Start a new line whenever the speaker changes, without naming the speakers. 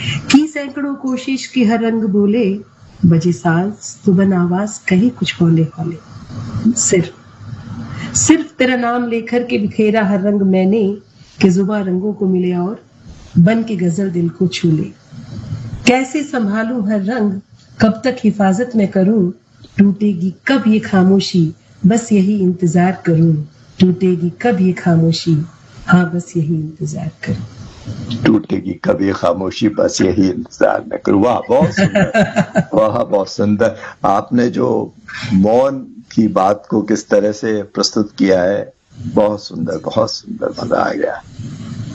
की सैकड़ों कोशिश की हर रंग बोले, बजे साज तुबन आवाज कही कुछ हौले हौले। सिर्फ तेरा नाम लेकर के बिखेरा हर रंग मैंने, कि जुबा रंगों को मिले और बन के गजल दिल को छू ले। कैसे संभालूं हर रंग, कब तक हिफाजत में करूं, टूटेगी कब ये खामोशी, बस यही इंतजार करूं। टूटेगी कब ये खामोशी, हाँ बस यही इंतजार करूं।
टूटेगी कभी खामोशी, बस यही इंतजार न करूं। वाह, बहुत सुंदर। वाह, बहुत सुंदर। आपने जो मौन की बात को किस तरह से प्रस्तुत किया है, बहुत सुंदर, बहुत सुंदर, मजा आ गया।